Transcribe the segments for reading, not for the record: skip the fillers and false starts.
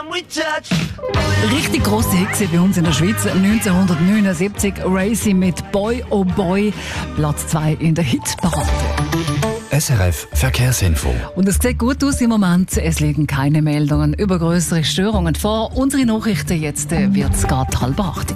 Richtig grosse Hit bei uns in der Schweiz 1979. Racy mit Boy Oh Boy, Platz 2 in der Hitparade. SRF Verkehrsinfo. Und es sieht gut aus im Moment. Es liegen keine Meldungen über größere Störungen vor. Unsere Nachrichten jetzt wird es gerade 7:30.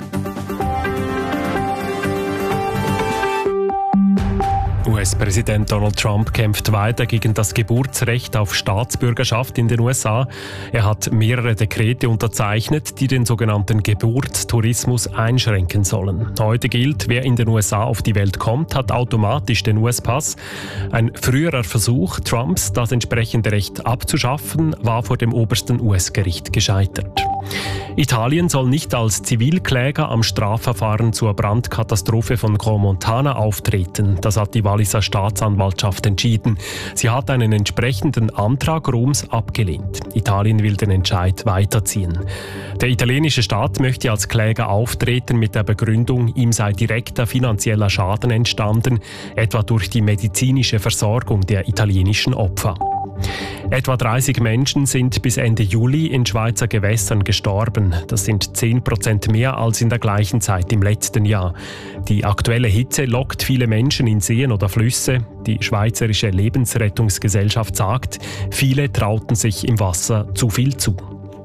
US-Präsident Donald Trump kämpft weiter gegen das Geburtsrecht auf Staatsbürgerschaft in den USA. Er hat mehrere Dekrete unterzeichnet, die den sogenannten Geburtstourismus einschränken sollen. Heute gilt, wer in den USA auf die Welt kommt, hat automatisch den US-Pass. Ein früherer Versuch Trumps, das entsprechende Recht abzuschaffen, war vor dem obersten US-Gericht gescheitert. Italien soll nicht als Zivilkläger am Strafverfahren zur Brandkatastrophe von Crans-Montana auftreten. Das hat die Walliser Staatsanwaltschaft entschieden. Sie hat einen entsprechenden Antrag Roms abgelehnt. Italien will den Entscheid weiterziehen. Der italienische Staat möchte als Kläger auftreten mit der Begründung, ihm sei direkter finanzieller Schaden entstanden, etwa durch die medizinische Versorgung der italienischen Opfer. Etwa 30 Menschen sind bis Ende Juli in Schweizer Gewässern gestorben. Das sind 10% mehr als in der gleichen Zeit im letzten Jahr. Die aktuelle Hitze lockt viele Menschen in Seen oder Flüsse. Die Schweizerische Lebensrettungsgesellschaft sagt, viele trauten sich im Wasser zu viel zu.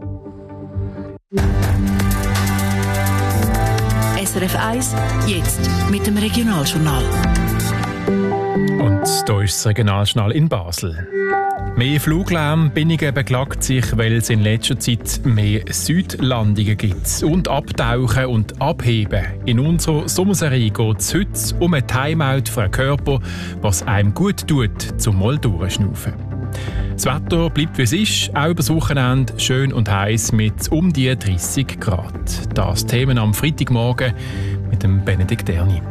SRF 1, jetzt mit dem Regionaljournal. Und hier ist das Regionaljournal in Basel. Mehr Fluglärm Binnigen beklagt sich, weil es in letzter Zeit mehr Südlandungen gibt. Und Abtauchen und Abheben. In unserer Sommerserie geht es heute um ein Timeout für einen Körper, was einem gut tut, zum mal durchschnaufen. Das Wetter bleibt wie es ist, auch über das Wochenende schön und heiß mit um die 30 Grad. Das Thema am Freitagmorgen mit dem Benedikt Erni.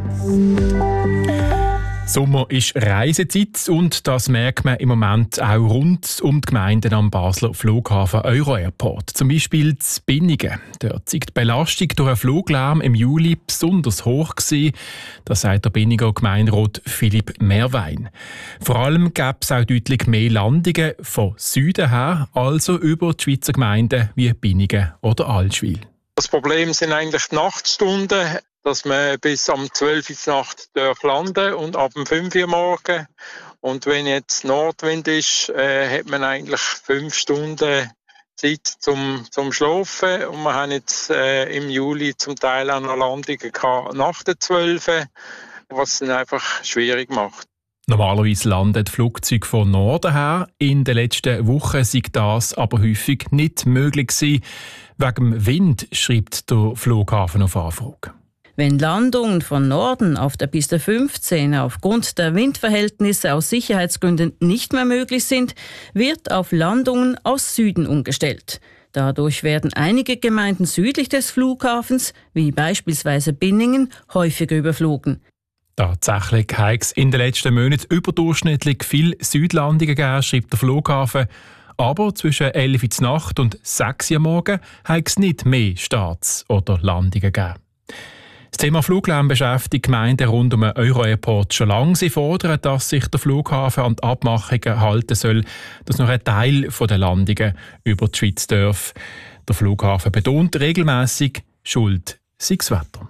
Sommer ist Reisezeit und das merkt man im Moment auch rund um die Gemeinden am Basler Flughafen Euro-Airport. Zum Beispiel zu Binnigen. Dort war die Belastung durch einen Fluglärm im Juli besonders hoch gewesen. Das sagt der Binniger Gemeinderat Philipp Mehrwein. Vor allem gab es auch deutlich mehr Landungen von Süden her, also über die Schweizer Gemeinden wie Binnigen oder Allschwil. Das Problem sind eigentlich die Nachtstunden, dass man bis um 12 Uhr Nacht landen und ab um 5 Uhr morgen. Und wenn jetzt Nordwind ist, hat man eigentlich 5 Stunden Zeit zum Schlafen. Und wir haben jetzt im Juli zum Teil auch noch Landungen gehabt nach der 12, was es dann einfach schwierig macht. Normalerweise landen die Flugzeuge von Norden her. In den letzten Wochen sei das aber häufig nicht möglich gewesen. Wegen dem Wind, schreibt der Flughafen auf Anfrage. Wenn Landungen von Norden auf der Piste 15 aufgrund der Windverhältnisse aus Sicherheitsgründen nicht mehr möglich sind, wird auf Landungen aus Süden umgestellt. Dadurch werden einige Gemeinden südlich des Flughafens, wie beispielsweise Binningen, häufiger überflogen. Tatsächlich hat es in den letzten Monaten überdurchschnittlich viele Südlandungen gegeben, schreibt der Flughafen. Aber zwischen 11 Uhr Nacht und 6 Uhr morgen hat es nicht mehr Starts oder Landungen gegeben. Das Thema Fluglärm beschäftigt Gemeinden rund um den Euro-Airport schon lange. Sie fordern, dass sich der Flughafen an die Abmachungen halten soll, dass noch ein Teil der Landungen über die Schweiz darf. Der Flughafen betont regelmässig, Schuld sei das Wetter.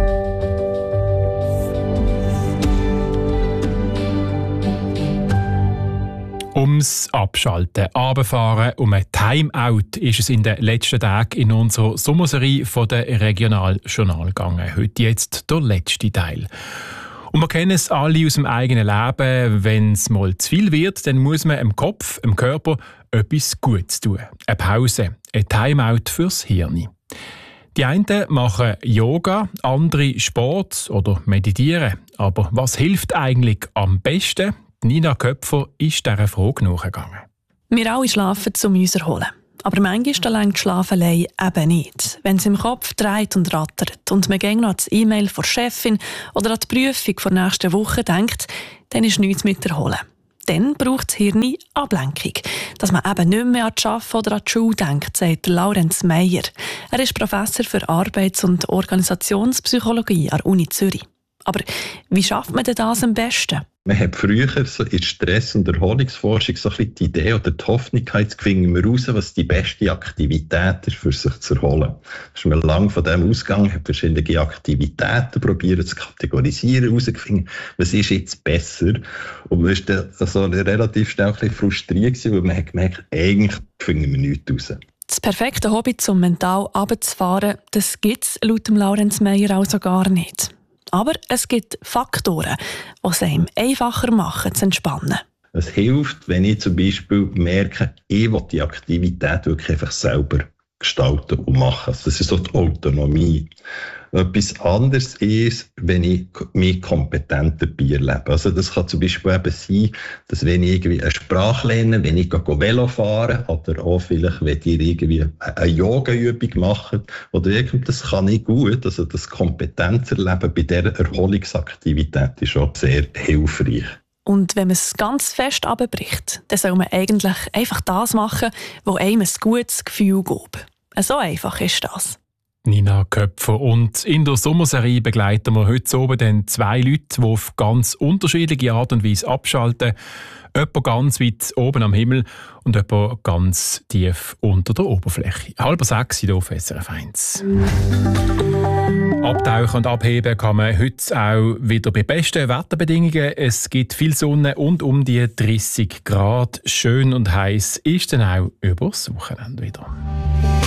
Ums Abschalten, Runterfahren, um ein Timeout ist es in den letzten Tagen in unserer Sommerserie von der Regionaljournal gegangen. Heute jetzt der letzte Teil. Und wir kennen es alle aus dem eigenen Leben. Wenn es mal zu viel wird, dann muss man im Kopf, im Körper etwas Gutes tun. Eine Pause, ein Timeout fürs Hirn. Die einen machen Yoga, andere Sport oder meditieren. Aber was hilft eigentlich am besten? Nina Köpfer ist dieser Frage nachgegangen. Wir alle schlafen, um uns zu erholen. Aber manchmal reicht die Schlafelei eben nicht. Wenn es im Kopf dreht und rattert und man noch an das E-Mail von der Chefin oder an die Prüfung der nächsten Woche denkt, dann ist nichts mit Erholen. Dann braucht das Hirn Ablenkung, dass man eben nicht mehr an die Arbeit oder an die Schule denkt, sagt Laurenz Meyer. Er ist Professor für Arbeits- und Organisationspsychologie an der Uni Zürich. Aber wie schafft man denn das am besten? Man hat früher so in Stress- und Erholungsforschung so ein bisschen die Idee oder die Hoffnung gehabt, jetzt finden wir raus, was die beste Aktivität ist, für sich zu erholen. Da ist man lange von dem ausgegangen, hat verschiedene Aktivitäten probiert zu kategorisieren, herausgefunden, was ist jetzt besser. Und man ist dann so relativ schnell ein bisschen frustriert gewesen, weil man hat gemerkt, eigentlich finden wir nichts raus. Das perfekte Hobby, um mental runterzufahren, das gibt es laut Laurenz Meyer also gar nicht. Aber es gibt Faktoren, die es einem einfacher machen, zu entspannen. Es hilft, wenn ich zum Beispiel merke, ich will die Aktivität wirklich einfach selber gestalten und machen. Das ist so die Autonomie. Etwas anderes ist, wenn ich mich kompetent dabei erlebe. Also das kann zum Beispiel eben sein, dass wenn ich irgendwie eine Sprache lerne, wenn ich Velo fahre oder auch vielleicht, wenn ihr irgendwie eine Yoga-Übung macht oder das kann ich gut. Also das Kompetenzerleben bei dieser Erholungsaktivität ist auch sehr hilfreich. Und wenn man es ganz fest runterbricht, dann soll man eigentlich einfach das machen, was einem ein gutes Gefühl gibt. So einfach ist das. Nina Köpfer. Und in der Sommerserie begleiten wir heute oben dann 2 Leute, die auf ganz unterschiedliche Art und Weise abschalten. Jemand ganz weit oben am Himmel und jemand ganz tief unter der Oberfläche. 5:30 hier auf SRF 1. Abtauchen und abheben kann man heute auch wieder bei besten Wetterbedingungen. Es gibt viel Sonne und um die 30 Grad. Schön und heiß ist dann auch übers Wochenende wieder.